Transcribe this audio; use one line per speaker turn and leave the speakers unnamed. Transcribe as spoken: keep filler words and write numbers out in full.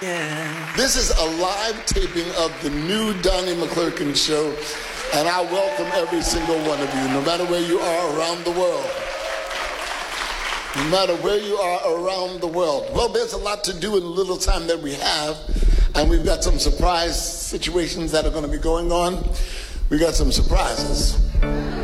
This is a live taping of the new Donnie McClurkin show, and I welcome every single one of you, no matter where you are around the world. No matter where you are around the world. Well, there's a lot to do in the little time that we have, and we've got some surprise situations that are going to be going on. We got some surprises.